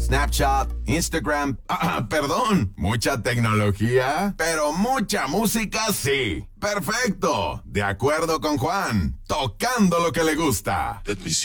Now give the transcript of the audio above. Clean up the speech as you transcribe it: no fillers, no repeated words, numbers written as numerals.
Snapchat, Instagram. Perdón, mucha tecnología, pero mucha música sí. Perfecto, de acuerdo con Juan, tocando lo que le gusta. Let me see.